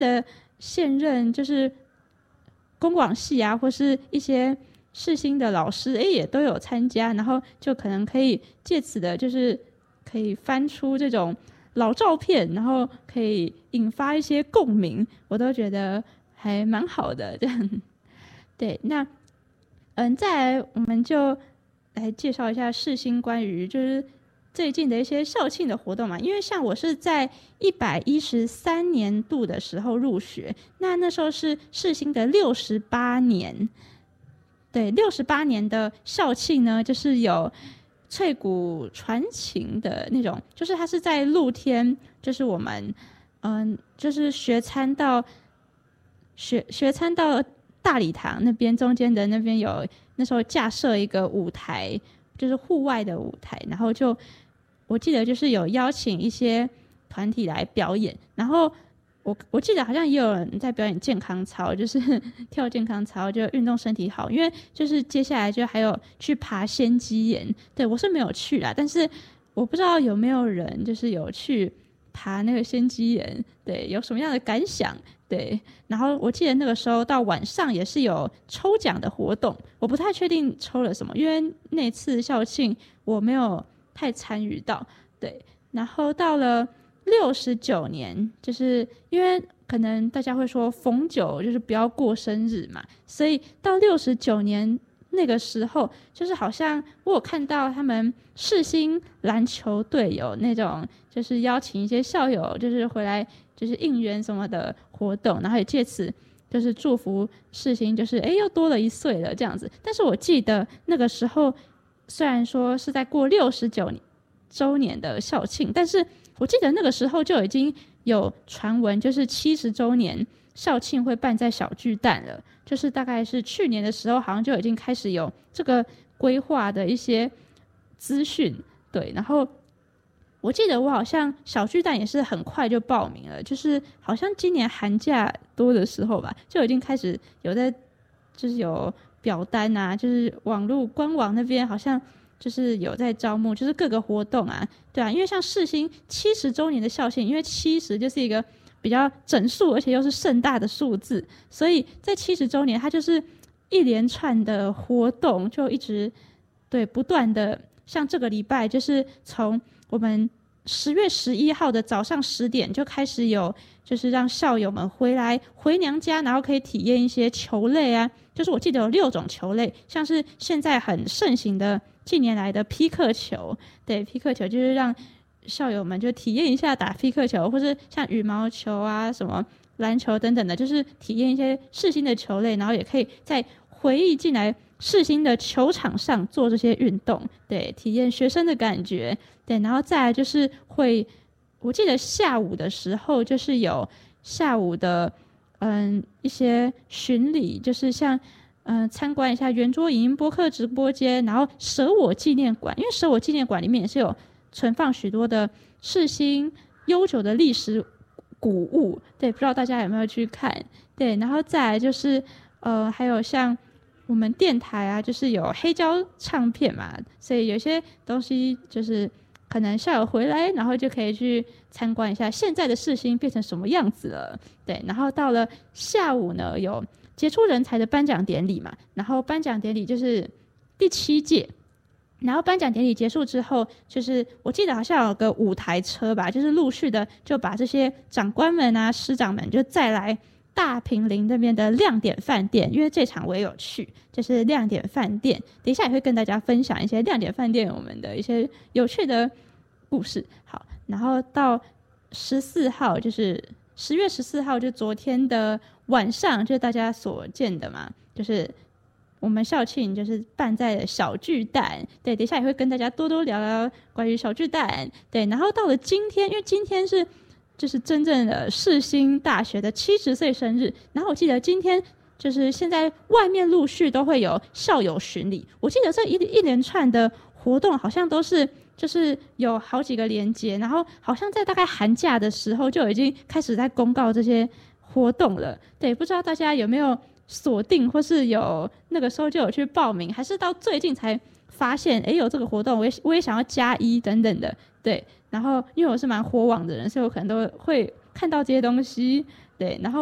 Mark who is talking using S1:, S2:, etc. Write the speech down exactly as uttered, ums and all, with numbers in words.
S1: 的现任就是公广系啊，或是一些世新的老师，哎，也都有参加，然后就可能可以借此的，就是可以翻出这种老照片，然后可以引发一些共鸣，我都觉得还蛮好的。这样，对，那嗯，再来我们就来介绍一下世新关于就是最近的一些校庆的活动嘛。因为像我是在一百一十三年度的时候入学，那那时候是世新的六十八年。对，六十八年的校庆呢，就是有翠谷传情的那种，就是它是在露天，就是我们嗯，就是学餐到学学餐到大礼堂那边中间的那边有那时候架设一个舞台，就是户外的舞台，然后就我记得就是有邀请一些团体来表演，然后我我记得好像也有人在表演健康操，就是跳健康操，就运动身体好。因为就是接下来就还有去爬仙鸡岩，对，我是没有去啦，但是我不知道有没有人就是有去爬那个仙鸡岩，对，有什么样的感想？对，然后我记得那个时候到晚上也是有抽奖的活动，我不太确定抽了什么，因为那次校庆我没有太参与到。对，然后到了六十九年，就是因为可能大家会说逢九就是不要过生日嘛，所以到六十九年那个时候，就是好像我有看到他们世新篮球队有那种就是邀请一些校友就是回来就是应援什么的活动，然后也借此就是祝福世新就是哎又多了一岁了这样子。但是我记得那个时候虽然说是在过六十九周年的校庆，但是我记得那个时候就已经有传闻，就是七十周年校庆会办在小巨蛋了，就是大概是去年的时候，好像就已经开始有这个规划的一些资讯。对，然后我记得我好像小巨蛋也是很快就报名了，就是好像今年寒假多的时候吧，就已经开始有在就是有表单啊，就是网络官网那边好像就是有在招募，就是各个活动啊，对啊，因为像世新七十周年的校庆，因为七十就是一个比较整数，而且又是盛大的数字，所以在七十周年，它就是一连串的活动，就一直对不断的，像这个礼拜就是从我们十月十一号的早上十点就开始有，就是让校友们回来回娘家，然后可以体验一些球类啊，就是我记得有六种球类，像是现在很盛行的。近年来的匹克球，对，匹克球就是让校友们就体验一下打匹克球，或是像羽毛球啊、什么篮球等等的，就是体验一些世新的球类，然后也可以再回忆进来世新的球场上做这些运动，对，体验学生的感觉，对，然后再来就是会，我记得下午的时候就是有下午的嗯一些巡礼，就是像。嗯、呃，参观一下圆桌影音播客直播间，然后舍我纪念馆，因为舍我纪念馆里面也是有存放许多的世新悠久的历史古物，对，不知道大家有没有去看？对，然后再来就是呃，还有像我们电台啊，就是有黑胶唱片嘛，所以有些东西就是可能校友回来，然后就可以去参观一下现在的世新变成什么样子了。对，然后到了下午呢，有。杰出人才的颁奖典礼嘛，然后颁奖典礼就是第七届，然后颁奖典礼结束之后，就是我记得好像有个五台车吧，就是陆续的就把这些长官们啊、师长们就再来大坪林那边的亮点饭店，因为这场我也有去，就是亮点饭店，等一下也会跟大家分享一些亮点饭店我们的一些有趣的故事。好，然后到十四号就是十月十四号，就昨天的晚上，就是大家所见的嘛，就是我们校庆就是办在了小巨蛋，对，等一下也会跟大家多多聊聊关于小巨蛋，对，然后到了今天，因为今天是就是真正的世新大学的七十岁生日，然后我记得今天就是现在外面陆续都会有校友巡礼，我记得这一一连串的活动好像都是。就是有好几个连结，然后好像在大概寒假的时候就已经开始在公告这些活动了。对，不知道大家有没有锁定，或是有那个时候就有去报名，还是到最近才发现，哎，有这个活动，我也我也想要加一等等的。对，然后因为我是蛮火网的人，所以我可能都会看到这些东西。 对，然后